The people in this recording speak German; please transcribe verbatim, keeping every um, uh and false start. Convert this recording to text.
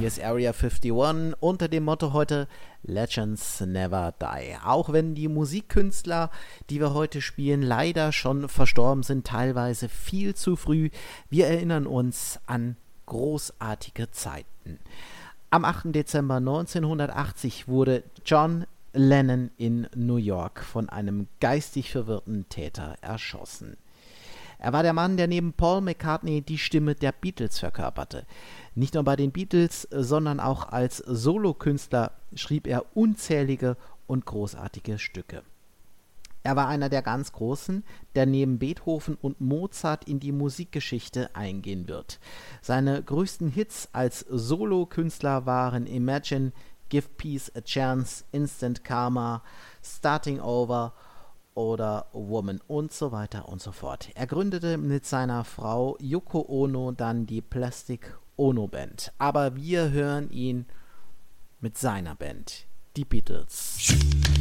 Hier ist Area einundfünfzig unter dem Motto heute Legends Never Die. Auch wenn die Musikkünstler, die wir heute spielen, leider schon verstorben sind, teilweise viel zu früh. Wir erinnern uns an großartige Zeiten. Am achten Dezember neunzehnhundertachtzig wurde John Lennon in New York von einem geistig verwirrten Täter erschossen. Er war der Mann, der neben Paul McCartney die Stimme der Beatles verkörperte. Nicht nur bei den Beatles, sondern auch als Solokünstler schrieb er unzählige und großartige Stücke. Er war einer der ganz Großen, der neben Beethoven und Mozart in die Musikgeschichte eingehen wird. Seine größten Hits als Solokünstler waren Imagine, Give Peace a Chance, Instant Karma, Starting Over oder Woman und so weiter und so fort. Er gründete mit seiner Frau Yoko Ono dann die Plastic Ono Band. Aber wir hören ihn mit seiner Band, die Beatles.